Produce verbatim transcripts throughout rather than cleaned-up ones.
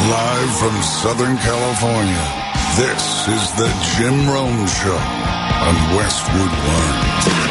Live from Southern California, this is the Jim Rome Show on Westwood One.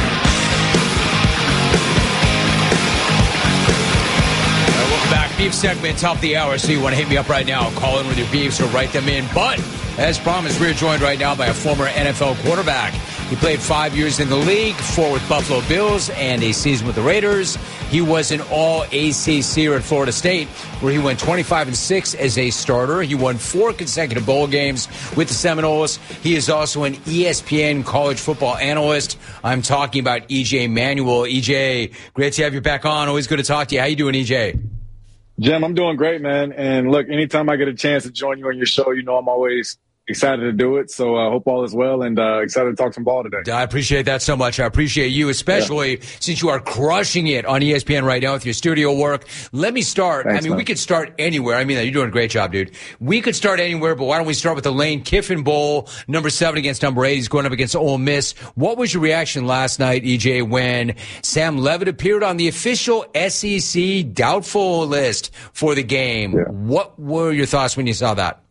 Beef segment, top of the hour, so you want to hit me up right now. Call in with your beefs or write them in. But, as promised, we're joined right now by a former N F L quarterback. He played five years in the league, four with Buffalo Bills, and a season with the Raiders. He was an all-A C C at Florida State, where he went twenty-five and six as a starter. He won four consecutive bowl games with the Seminoles. He is also an E S P N college football analyst. I'm talking about E J Manuel. E J, great to have you back on. Always good to talk to you. How you doing, E J? Jim, I'm doing great, man. And look, anytime I get a chance to join you on your show, you know I'm always excited to do it. So I uh, hope all is well and uh, excited to talk some ball today. I appreciate that so much. I appreciate you, especially yeah. since you are crushing it on E S P N right now with your studio work. Let me start. Thanks, I mean, man. we could start anywhere. I mean, you're doing a great job, dude. We could start anywhere, but why don't we start with the Lane Kiffin Bowl, number seven against number eight. He's going up against Ole Miss. What was your reaction last night, E J, when Sam Levitt appeared on the official S E C doubtful list for the game? Yeah. What were your thoughts when you saw that?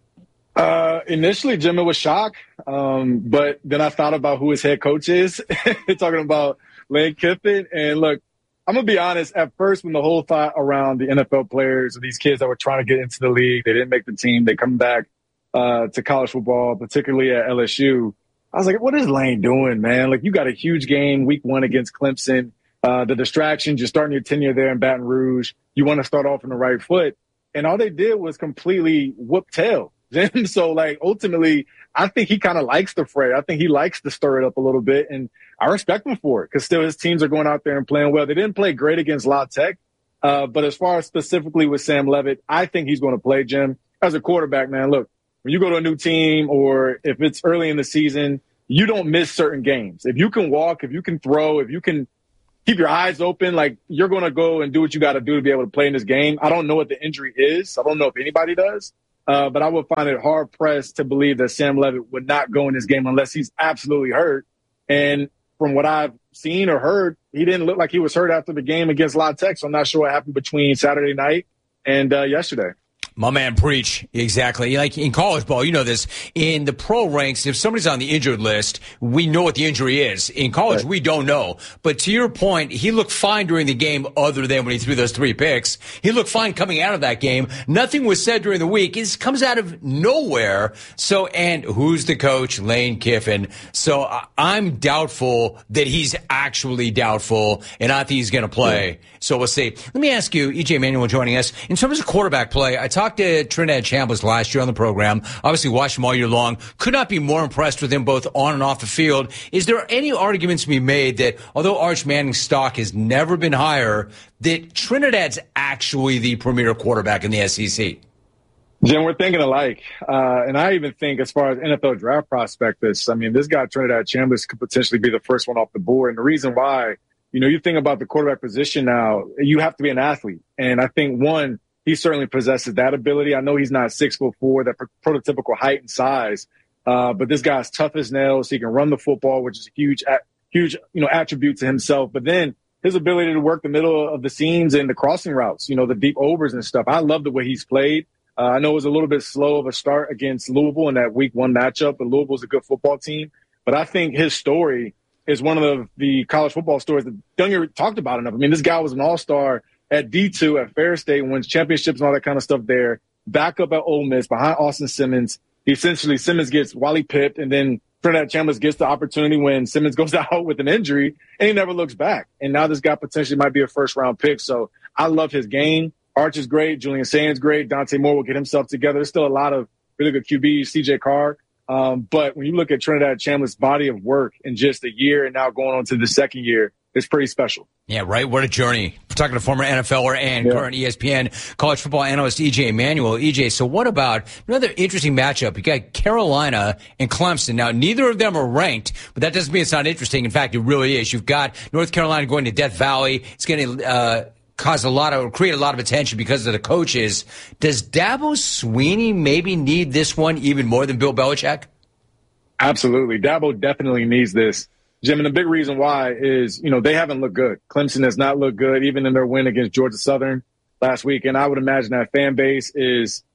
Uh, initially, Jim, it was shock. Um, but then I thought about who his head coach is, talking about Lane Kiffin. And look, I'm going to be honest. At first, when the whole thought around the N F L players or these kids that were trying to get into the league, they didn't make the team, they come back uh, to college football, particularly at L S U. I was like, what is Lane doing, man? Like, you got a huge game week one against Clemson. Uh, the distractions, you're starting your tenure there in Baton Rouge. You want to start off on the right foot. And all they did was completely whoop tail. So, like, ultimately, I think he kind of likes the fray. I think he likes to stir it up a little bit, and I respect him for it because still his teams are going out there and playing well. They didn't play great against La Tech, uh, but as far as specifically with Sam Levitt, I think he's going to play, Jim. As a quarterback, man, look, when you go to a new team or if it's early in the season, you don't miss certain games. If you can walk, if you can throw, if you can keep your eyes open, like, you're going to go and do what you got to do to be able to play in this game. I don't know what the injury is. I don't know if anybody does. Uh, but I would find it hard-pressed to believe that Sam Levitt would not go in this game unless he's absolutely hurt. And from what I've seen or heard, he didn't look like he was hurt after the game against La Tech, so I'm not sure what happened between Saturday night and uh, yesterday. My man, preach. Exactly. Like in college ball, you know this. In the pro ranks, if somebody's on the injured list, we know what the injury is. In college, right. we don't know. But to your point, he looked fine during the game other than when he threw those three picks. He looked fine coming out of that game. Nothing was said during the week. It comes out of nowhere. So, and who's the coach? Lane Kiffin. So I'm doubtful that he's actually doubtful, and I think he's going to play. Yeah. So we'll see. Let me ask you, E J Manuel joining us. In terms of quarterback play, I talked to Trinidad Chambliss last year on the program. Obviously watched him all year long. Could not be more impressed with him both on and off the field. Is there any arguments to be made that although Arch Manning's stock has never been higher, that Trinidad's actually the premier quarterback in the S E C? Jim, we're thinking alike. Uh, and I even think as far as N F L draft prospectus, I mean, this guy Trinidad Chambliss could potentially be the first one off the board. And the reason why, you know, you think about the quarterback position now, you have to be an athlete. And I think, one, he certainly possesses that ability. I know he's not six foot four, that prototypical height and size, uh, but this guy's tough as nails. He can run the football, which is a huge, huge, you know, attribute to himself. But then his ability to work the middle of the seams and the crossing routes, you know, the deep overs and stuff. I love the way he's played. Uh, I know it was a little bit slow of a start against Louisville in that week one matchup, but Louisville's a good football team. But I think his story is one of the, the college football stories that don't get talked about enough. I mean, this guy was an all-star at D two at Ferris State, wins championships and all that kind of stuff there. Back up at Ole Miss behind Austin Simmons. He essentially, Simmons gets Wally pipped, and then Trinidad Chambliss gets the opportunity when Simmons goes out with an injury, and he never looks back. And now this guy potentially might be a first-round pick. So I love his game. Arch is great. Julian Sands great. Dante Moore will get himself together. There's still a lot of really good Q Bs, C J Carr. Um, but when you look at Trinidad Chambliss' body of work in just a year and now going on to the second year, it's pretty special. Yeah, right. What a journey. We're talking to former N F L er and yeah. current E S P N college football analyst E J Manuel. E J, so what about another interesting matchup? You got Carolina and Clemson. Now, neither of them are ranked, but that doesn't mean it's not interesting. In fact, it really is. You've got North Carolina going to Death Valley. It's going to uh, cause a lot of, create a lot of attention because of the coaches. Does Dabo Swinney maybe need this one even more than Bill Belichick? Absolutely. Dabo definitely needs this. Jim, and the big reason why is, you know, they haven't looked good. Clemson has not looked good, even in their win against Georgia Southern last week. And I would imagine that fan base is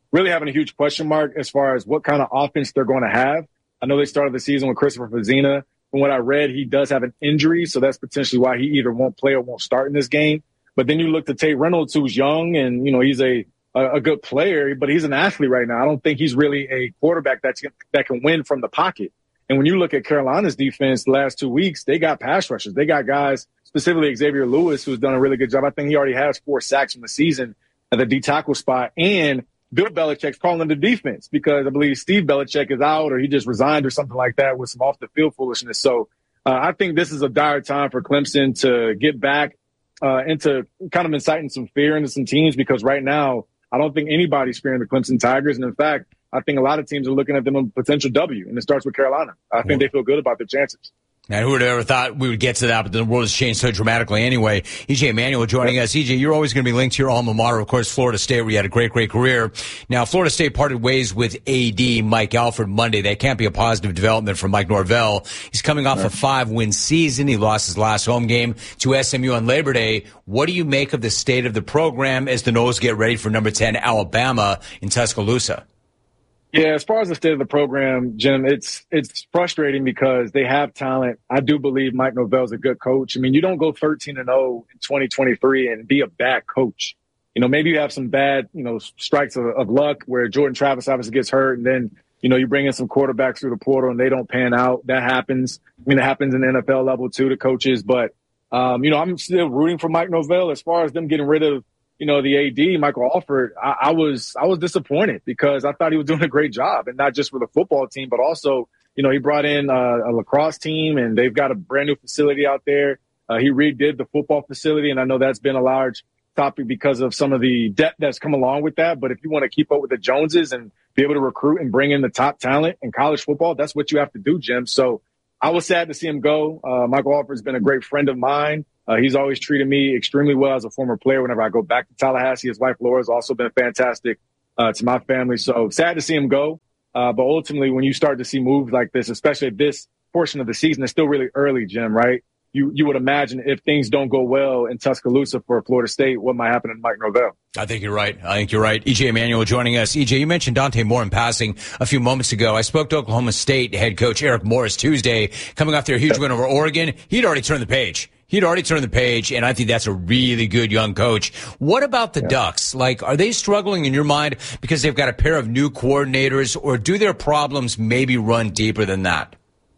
really having a huge question mark as far as what kind of offense they're going to have. I know they started the season with Christopher Fazzina. From what I read, he does have an injury, so that's potentially why he either won't play or won't start in this game. But then you look to Tate Reynolds, who's young, and, you know, he's a, a, a good player, but he's an athlete right now. I don't think he's really a quarterback that's, that can win from the pocket. And when you look at Carolina's defense the last two weeks, they got pass rushers. They got guys, specifically Xavier Lewis, who's done a really good job. I think he already has four sacks in the season at the D tackle spot. And Bill Belichick's calling the defense because I believe Steve Belichick is out or he just resigned or something like that with some off-the-field foolishness. So uh, I think this is a dire time for Clemson to get back uh, into kind of inciting some fear into some teams because right now I don't think anybody's fearing the Clemson Tigers. And, in fact, I think a lot of teams are looking at them as a potential W, and it starts with Carolina. I think they feel good about their chances. And who would have ever thought we would get to that, but the world has changed so dramatically anyway. E J Manuel joining us. E J, you're always going to be linked to your alma mater, of course, Florida State, where you had a great, great career. Now, Florida State parted ways with A D Mike Alford Monday. That can't be a positive development for Mike Norvell. He's coming off a five-win season. He lost his last home game to S M U on Labor Day. What do you make of the state of the program as the Noles get ready for number ten Alabama in Tuscaloosa? Yeah, as far as the state of the program, Jim, it's it's frustrating because they have talent. I do believe Mike Norvell's a good coach. I mean, you don't go thirteen and oh in twenty twenty-three and be a bad coach. You know, maybe you have some bad, you know, strikes of, of luck where Jordan Travis obviously gets hurt and then, you know, you bring in some quarterbacks through the portal and they don't pan out. That happens. I mean, it happens in the N F L level too, to coaches. But, um, you know, I'm still rooting for Mike Norvell as far as them getting rid of, you know, the A D, Michael Alford. I, I was I was disappointed because I thought he was doing a great job, and not just for the football team, but also, you know, he brought in uh, a lacrosse team, and they've got a brand new facility out there. Uh, he redid the football facility, and I know that's been a large topic because of some of the debt that's come along with that. But if you want to keep up with the Joneses and be able to recruit and bring in the top talent in college football, that's what you have to do, Jim. So I was sad to see him go. Uh, Michael Alford's been a great friend of mine. Uh, he's always treated me extremely well as a former player whenever I go back to Tallahassee. His wife, Laura, has also been fantastic uh, to my family. So sad to see him go. Uh, but ultimately, when you start to see moves like this, especially at this portion of the season, it's still really early, Jim, right? You you would imagine if things don't go well in Tuscaloosa for Florida State, what might happen to Mike Norvell? I think you're right. I think you're right. E J Manuel joining us. E J, you mentioned Dante Moore in passing a few moments ago. I spoke to Oklahoma State head coach Eric Morris Tuesday, coming off their huge win over Oregon. He'd already turned the page. He'd already turned the page, and I think that's a really good young coach. What about the yeah. Ducks? Like, are they struggling in your mind because they've got a pair of new coordinators, or do their problems maybe run deeper than that?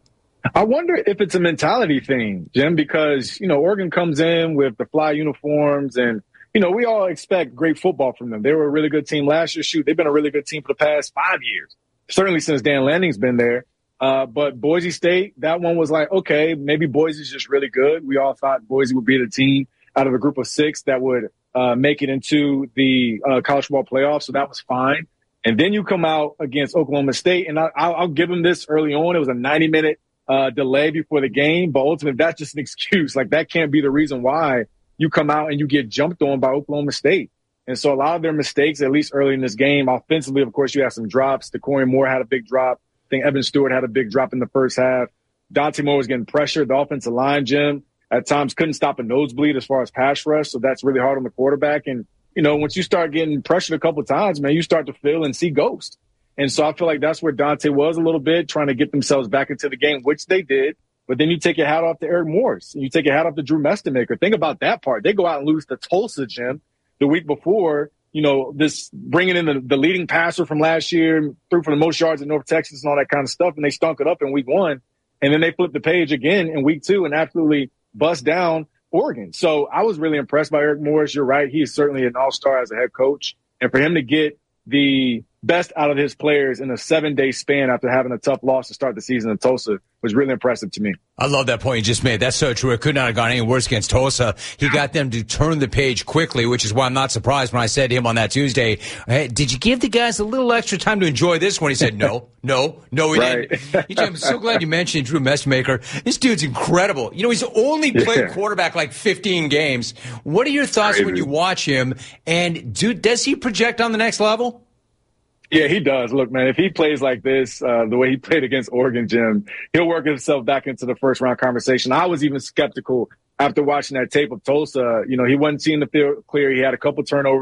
I wonder if it's a mentality thing, Jim, because, you know, Oregon comes in with the fly uniforms and, you know, we all expect great football from them. They were a really good team last year. Shoot, they've been a really good team for the past five years, certainly since Dan Lanning's been there. Uh, but Boise State, that one was like, okay, maybe Boise's just really good. We all thought Boise would be the team out of a group of six that would uh, make it into the uh, college football playoffs. So that was fine. And then you come out against Oklahoma State, and I, I'll, I'll give them this early on. It was a ninety minute uh, delay before the game, but ultimately that's just an excuse. Like, that can't be the reason why you come out and you get jumped on by Oklahoma State. And so a lot of their mistakes, at least early in this game, offensively, of course, you have some drops. DeCorian Moore had a big drop. I think Evan Stewart had a big drop in the first half. Dante Moore was getting pressured. The offensive line, Jim, at times couldn't stop a nosebleed as far as pass rush. So that's really hard on the quarterback. And, you know, once you start getting pressured a couple of times, man, you start to feel and see ghosts. And so I feel like that's where Dante was a little bit, trying to get themselves back into the game, which they did. But then you take your hat off to Eric Morris, and you take your hat off to Drew Mestemaker. Think about that part. They go out and lose to Tulsa, Jim, the week before. You know, this bringing in the, the leading passer from last year, threw for the most yards in North Texas and all that kind of stuff, and they stunk it up in week one. And then they flipped the page again in week two and absolutely bust down Oregon. So I was really impressed by Eric Morris. You're right. He is certainly an all-star as a head coach. And for him to get the best out of his players in a seven-day span after having a tough loss to start the season in Tulsa was really impressive to me. I love that point you just made. That's so true. It could not have gone any worse against Tulsa. He got them to turn the page quickly, which is why I'm not surprised when I said to him on that Tuesday, hey, did you give the guys a little extra time to enjoy this one? He said, no, no, no, we right. didn't. I'm so glad you mentioned Drew Mestemaker. This dude's incredible. You know, he's only played yeah. quarterback like fifteen games. What are your thoughts Crazy. when you watch him? And do, does he project on the next level? Yeah, he does. Look, man, if he plays like this, uh, the way he played against Oregon, Jim, he'll work himself back into the first round conversation. I was even skeptical after watching that tape of Tulsa. You know, he wasn't seeing the field clear. He had a couple turnovers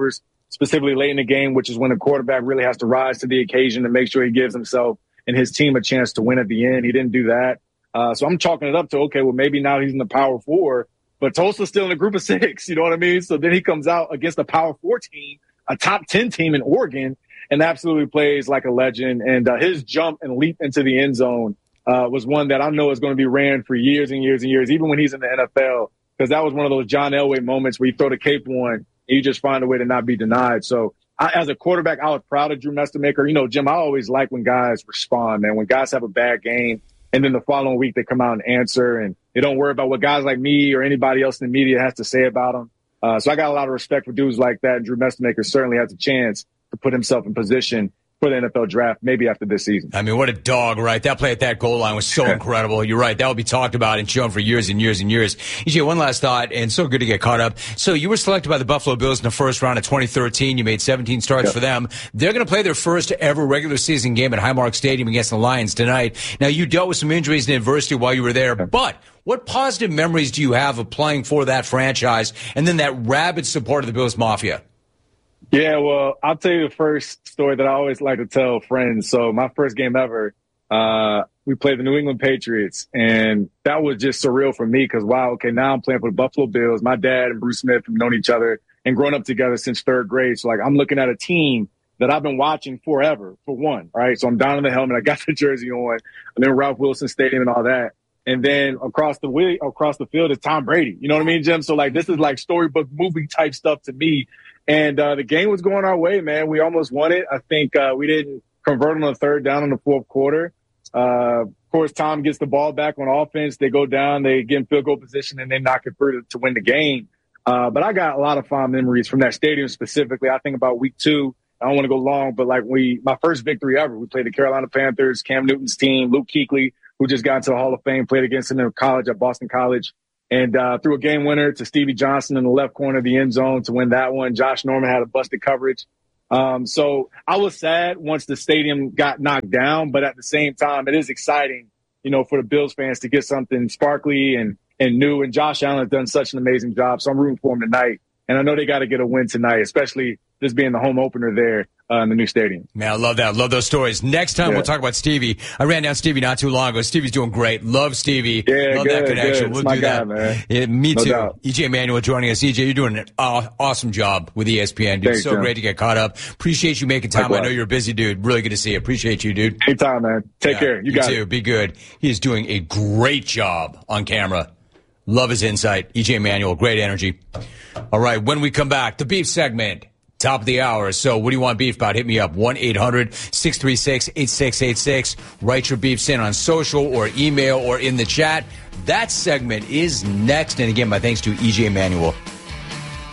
specifically late in the game, which is when a quarterback really has to rise to the occasion to make sure he gives himself and his team a chance to win at the end. He didn't do that. Uh, so I'm chalking it up to, okay, well, maybe now he's in the power four, but Tulsa's still in the group of six. You know what I mean? So then he comes out against a power four team, a top ten team in Oregon, and absolutely plays like a legend. And uh, his jump and leap into the end zone uh, was one that I know is going to be ran for years and years and years, even when he's in the N F L, because that was one of those John Elway moments where you throw the cape on and you just find a way to not be denied. So I, as a quarterback, I was proud of Drew Mestemaker. You know, Jim, I always like when guys respond, man. When guys have a bad game and then the following week they come out and answer and they don't worry about what guys like me or anybody else in the media has to say about them. Uh, so I got a lot of respect for dudes like that. And Drew Mestemaker certainly has a chance to put himself in position for the N F L draft, maybe after this season. I mean, what a dog, right? That play at that goal line was so incredible. You're right. That will be talked about and shown for years and years and years. E J, one last thought, and so good to get caught up. So you were selected by the Buffalo Bills in the first round of twenty thirteen. You made seventeen starts yep. for them. They're going to play their first ever regular season game at Highmark Stadium against the Lions tonight. Now, you dealt with some injuries and adversity while you were there, yep. but what positive memories do you have of playing for that franchise and then that rabid support of the Bills Mafia? Yeah, well, I'll tell you the first story that I always like to tell friends. So my first game ever, uh, we played the New England Patriots, and that was just surreal for me because, wow, okay, now I'm playing for the Buffalo Bills. My dad and Bruce Smith have known each other and grown up together since third grade. So, like, I'm looking at a team that I've been watching forever, for one, right? So I'm down in the helmet. I got the jersey on. I'm in Ralph Wilson Stadium and all that. And then across the way, across the field is Tom Brady. You know what I mean, Jim? So, like, this is like storybook movie type stuff to me. And uh, the game was going our way, man. We almost won it. I think uh, we didn't convert on the third down in the fourth quarter. Uh, of course, Tom gets the ball back on offense. They go down, they get in field goal position, and they knock it through to, to win the game. Uh, but I got a lot of fond memories from that stadium specifically. I think about week two. I don't want to go long, but like we, my first victory ever, we played the Carolina Panthers, Cam Newton's team, Luke Kuechly, who just got into the Hall of Fame, played against him in college at Boston College. And uh, threw a game winner to Stevie Johnson in the left corner of the end zone to win that one. Josh Norman had a busted coverage. Um, so I was sad once the stadium got knocked down, but at the same time, it is exciting, you know, for the Bills fans to get something sparkly and, and new. And Josh Allen has done such an amazing job, so I'm rooting for him tonight. And I know they got to get a win tonight, especially this being the home opener there uh, in the new stadium. Man, I love that. Love those stories. Next time, yeah. we'll talk about Stevie. I ran down Stevie not too long ago. Stevie's doing great. Love Stevie. Yeah, love good, that connection. Good. We'll my do guy, that. Man. Yeah, me no too. Doubt. E J Manuel joining us. E J, you're doing an aw- awesome job with E S P N, dude. Thanks, so Jim. great to get caught up. Appreciate you making time. Likewise. I know you're a busy dude. Really good to see you. Appreciate you, dude. Anytime, man. Take yeah, care. You, you got too. it. Be good. He is doing a great job on camera. Love his insight. E J Manuel, great energy. All right, when we come back, the beef segment. Top of the hour. So what do you want beef about? Hit me up. one eight hundred six three six eight six eight six. Write your beefs in on social or email or in the chat. That segment is next. And again, my thanks to E J Manuel.